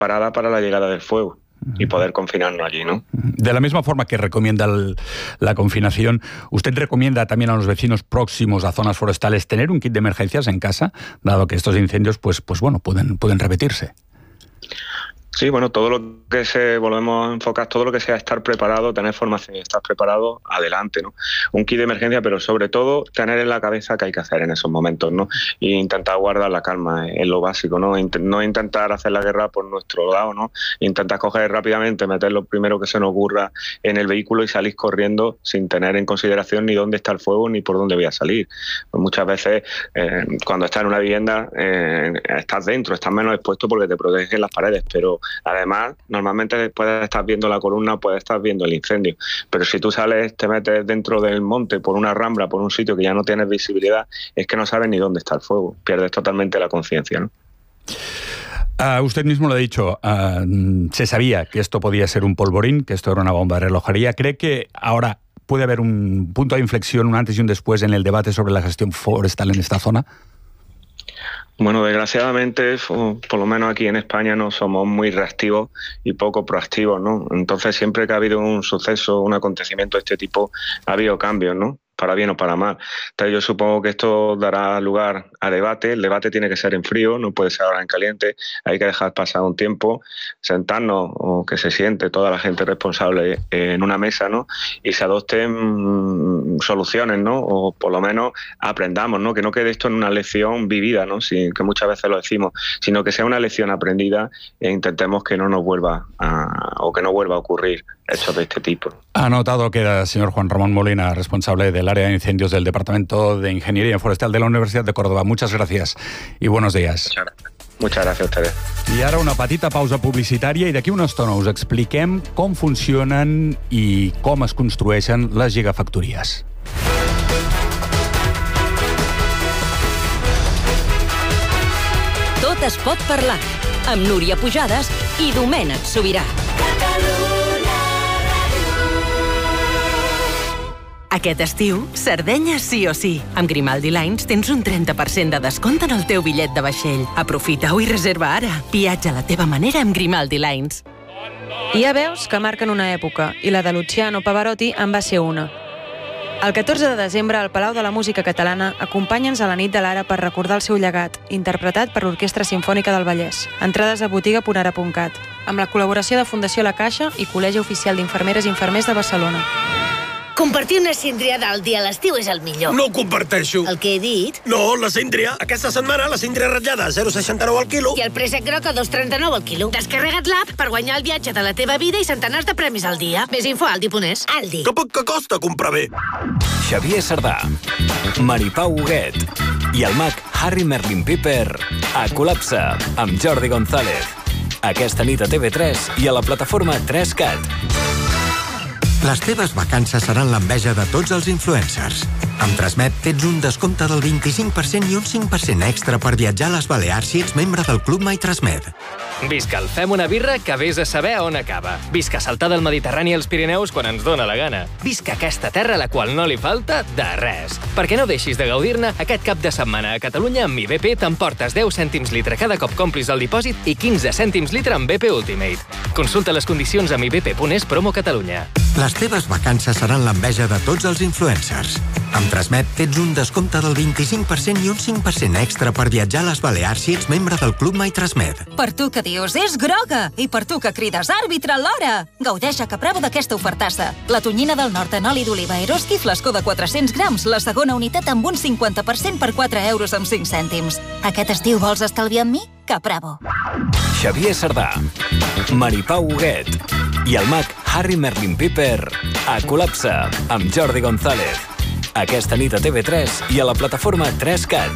preparada para la llegada del fuego y poder confinarnos allí, ¿no? De la misma forma que recomienda la confinación, ¿usted recomienda también a los vecinos próximos a zonas forestales tener un kit de emergencias en casa, dado que estos incendios pues bueno, pueden repetirse? Sí, bueno, todo lo que volvemos a enfocar, todo lo que sea estar preparado, tener formación y estar preparado, adelante, ¿no? Un kit de emergencia, pero sobre todo tener en la cabeza qué hay que hacer en esos momentos, ¿no? E intentar guardar la calma, es lo básico, ¿no? No intentar hacer la guerra por nuestro lado, ¿no? Intentar coger rápidamente, meter lo primero que se nos ocurra en el vehículo y salir corriendo sin tener en consideración ni dónde está el fuego ni por dónde voy a salir. Pues muchas veces, cuando estás en una vivienda, estás dentro, estás menos expuesto porque te protegen las paredes, pero además, normalmente puedes estar viendo la columna, puedes estar viendo el incendio, pero si tú sales, te metes dentro del monte por una rambla, por un sitio que ya no tienes visibilidad, es que no sabes ni dónde está el fuego, pierdes totalmente la conciencia, ¿no? Usted mismo lo ha dicho, se sabía que esto podía ser un polvorín, que esto era una bomba de relojería. ¿Cree que ahora puede haber un punto de inflexión, un antes y un después en el debate sobre la gestión forestal en esta zona? Bueno, desgraciadamente, por lo menos aquí en España, no somos muy reactivos y poco proactivos, ¿no? Entonces, siempre que ha habido un suceso, un acontecimiento de este tipo, ha habido cambios, ¿no? Para bien o para mal. Entonces yo supongo que esto dará lugar a debate. El debate tiene que ser en frío, no puede ser ahora en caliente. Hay que dejar pasar un tiempo, sentarnos o que se siente toda la gente responsable en una mesa, ¿no? Y se adopten soluciones, ¿no? O por lo menos aprendamos, ¿no? Que no quede esto en una lección vivida, ¿no? Que muchas veces lo decimos, sino que sea una lección aprendida e intentemos que no nos vuelva a ocurrir hechos de este tipo. Ha notado que el señor Juan Ramón Molina, responsable del área de incendios del Departamento de Ingeniería Forestal de la Universitat de Córdoba. Muchas gracias y buenos días. Muchas gracias a ustedes. I ara una petita pausa publicitària i d'aquí una estona us expliquem com funcionen i com es construeixen les gigafactories. Tot es pot parlar, amb Núria Pujades i Domènec Sobirà. Aquest estiu, Sardenya sí o sí. Amb Grimaldi Lines tens un 30% de descompte en el teu bitllet de vaixell. Aprofita-ho i reserva ara. Viatja a la teva manera amb Grimaldi Lines. Hi ha veus que marquen una època, i la de Luciano Pavarotti en va ser una. El 14 de desembre, al Palau de la Música Catalana, acompanya'ns a la nit de l'Ara per recordar el seu llegat, interpretat per l'Orquestra Simfònica del Vallès. Entrades a botiga.ara.cat, amb la col·laboració de Fundació La Caixa i Col·legi Oficial d'Infermeres i Infermers de Barcelona. Compartir una síndria del dia a l'estiu és el millor. No ho comparteixo. El que he dit? No, la síndria. Aquesta setmana la síndria ratllada a 0,69 al quilo. I el préssec groc a 2,39 al quilo. Descarrega't l'app per guanyar el viatge de la teva vida i centenars de premis al dia. Més info a Aldi.es. Aldi. Que poc que costa comprar bé. Xavier Sardà, Maripau Huguet i el mag Harry Merlin Piper a Col·lapse amb Jordi González. Aquesta nit a TV3 i a la plataforma 3Cat. Les teves vacances seran l'enveja de tots els influencers. Amb Transmet tens un descompte del 25% i un 5% extra per viatjar a les Balears si ets membre del Club My Transmet. Visca el Fem una birra que vés a saber on acaba. Visca saltar del Mediterrani als Pirineus quan ens dóna la gana. Visca aquesta terra a la qual no li falta de res. Perquè no deixis de gaudir-ne, aquest cap de setmana a Catalunya amb IBP t'emportes 10 cèntims litre cada cop complis el dipòsit i 15 cèntims litre amb BP Ultimate. Consulta les condicions amb ibp.es promo Catalunya. Les teves vacances seran l'enveja de tots els influencers. Amb Transmet tens un descompte del 25% i un 5% extra per viatjar a les Balears si ets membre del Club My Transmet. Per tu que dius, és groga! I per tu que crides, àrbitre alhora! Gaudeix a Capravo d'aquesta ofertassa. La tonyina del nord en oli d'oliva Eroski, flascó de 400 grams, la segona unitat amb un 50% per 4 euros amb 5 cèntims. Aquest estiu vols estalviar amb mi? Capravo. Xavier Sardà, Maripau Huguet i el mag Harry Merlin Piper a Col·lapse amb Jordi González. Aquesta nit a TV3 i a la plataforma 3Cat.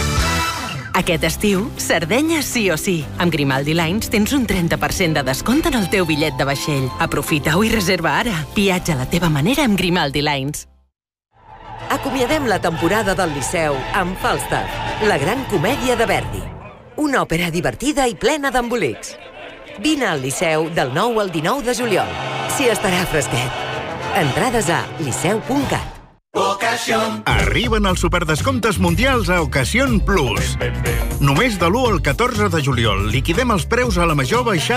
Aquest estiu, Sardenya sí o sí. Amb Grimaldi Lines tens un 30% de descompte en el teu bitllet de vaixell. Aprofita-ho i reserva ara. Viatja a la teva manera amb Grimaldi Lines. Acomiadem la temporada del Liceu amb Falstaff, la gran comèdia de Verdi. Una òpera divertida i plena d'embolics. Vine al Liceu del 9 al 19 de juliol. S'hi estarà fresquet. Entrades a liceu.cat. Arriben els superdescomptes mundials a Ocasión Plus. Només de l'1 al 14 de juliol liquidem els preus a la major baixada